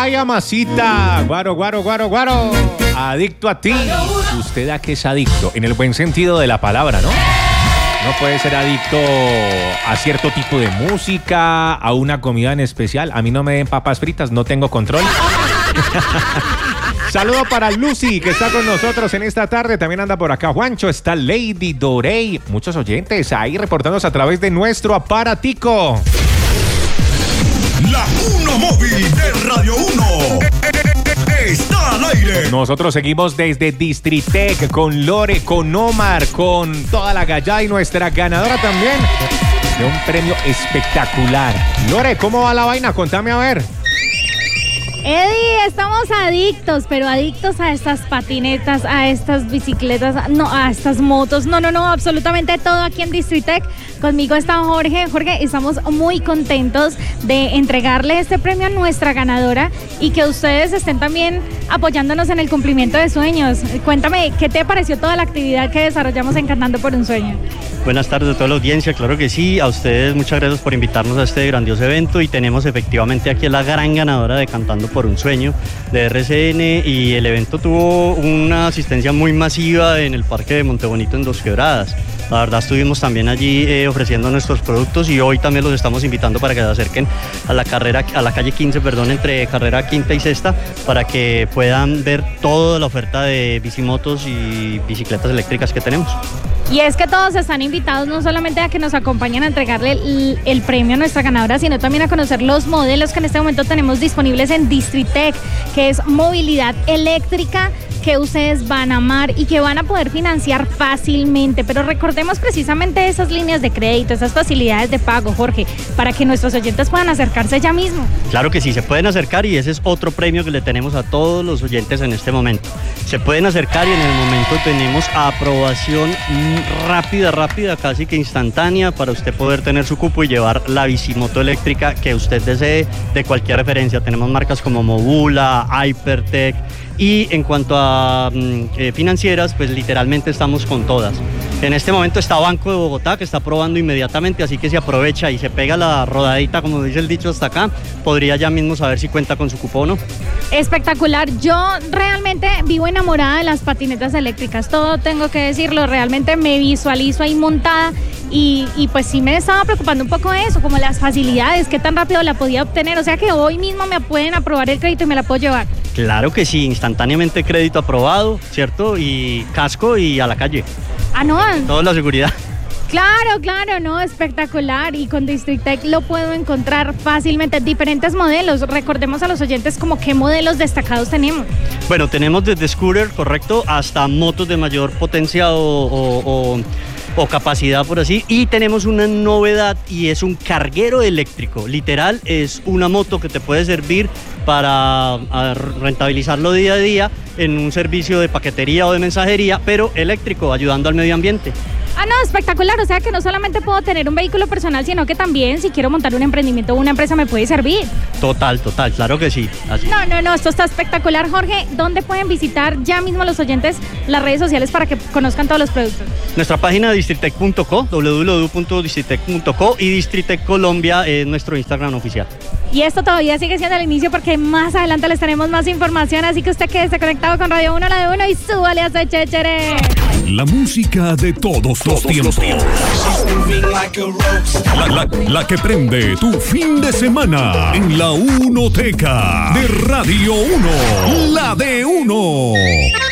Ay, amasita. Guaro, guaro, guaro, guaro. Adicto a ti. ¿Usted a qué es adicto? En el buen sentido de la palabra, ¿no? No puede ser adicto a cierto tipo de música, a una comida en especial. A mí no me den papas fritas, no tengo control. Saludo para Lucy, que está con nosotros en esta tarde. También anda por acá Juancho, está Lady Dorey. Muchos oyentes ahí reportándose a través de nuestro aparatico. La Uno Móvil de Radio 1 está al aire. Nosotros seguimos desde Distritec con Lore, con Omar, con toda la gallada y nuestra ganadora también de un premio espectacular. Lore, ¿cómo va la vaina? Contame a ver. Eddie, estamos adictos, pero adictos a estas patinetas, a estas bicicletas, no, a estas motos, no, absolutamente todo aquí en Distritec. Conmigo está Jorge, estamos muy contentos de entregarle este premio a nuestra ganadora y que ustedes estén también apoyándonos en el cumplimiento de sueños. Cuéntame, ¿qué te pareció toda la actividad que desarrollamos en Cantando por un Sueño? Buenas tardes a toda la audiencia, claro que sí, a ustedes muchas gracias por invitarnos a este grandioso evento y tenemos efectivamente aquí a la gran ganadora de Cantando por un Sueño de RCN y el evento tuvo una asistencia muy masiva en el Parque de Montebonito en Dos Quebradas. La verdad estuvimos también allí ofreciendo nuestros productos y hoy también los estamos invitando para que se acerquen a la calle 15, entre carrera quinta y sexta, para que puedan ver toda la oferta de bicimotos y bicicletas eléctricas que tenemos. Y es que todos están invitados no solamente a que nos acompañen a entregarle el premio a nuestra ganadora, sino también a conocer los modelos que en este momento tenemos disponibles en Distritec, que es movilidad eléctrica que ustedes van a amar y que van a poder financiar fácilmente. Pero recordemos precisamente esas líneas de crédito, esas facilidades de pago, Jorge, para que nuestros oyentes puedan acercarse ya mismo. Claro que sí, se pueden acercar y ese es otro premio que le tenemos a todos los oyentes en este momento. Se pueden acercar y en el momento tenemos aprobación rápida, casi que instantánea, para usted poder tener su cupo y llevar la bicimoto eléctrica que usted desee de cualquier referencia. Tenemos marcas como Mobula, Hypertech. Y en cuanto a financieras, pues literalmente estamos con todas. En este momento está Banco de Bogotá, que está aprobando inmediatamente, así que si aprovecha y se pega la rodadita, como dice el dicho, hasta acá, podría ya mismo saber si cuenta con su cupo o no. Espectacular. Yo realmente vivo enamorada de las patinetas eléctricas, todo tengo que decirlo, realmente me visualizo ahí montada y pues sí me estaba preocupando un poco eso, como las facilidades, qué tan rápido la podía obtener, o sea que hoy mismo me pueden aprobar el crédito y me la puedo llevar. Claro que sí, instantáneamente crédito aprobado, ¿cierto? Y casco y a la calle. Ah, no. Toda la seguridad. Claro, no, espectacular. Y con Distritec lo puedo encontrar fácilmente. Diferentes modelos. Recordemos a los oyentes como qué modelos destacados tenemos. Bueno, tenemos desde scooter, correcto, hasta motos de mayor potencia o capacidad, por así, y tenemos una novedad y es un carguero eléctrico. Literal, es una moto que te puede servir para rentabilizarlo día a día en un servicio de paquetería o de mensajería, pero eléctrico, ayudando al medio ambiente. Ah, no, espectacular, o sea que no solamente puedo tener un vehículo personal, sino que también si quiero montar un emprendimiento o una empresa me puede servir. Total, claro que sí. Así. No, esto está espectacular, Jorge. ¿Dónde pueden visitar ya mismo los oyentes las redes sociales para que conozcan todos los productos? Nuestra página distritec.co, www.distritec.co, y Distritec Colombia es nuestro Instagram oficial. Y esto todavía sigue siendo el inicio porque más adelante les tenemos más información, así que usted quédese conectado con Radio 1, la de 1 y súbale a ese chéchere. La música de todos los tiempos. La que prende tu fin de semana en la Unoteca de Radio 1. La de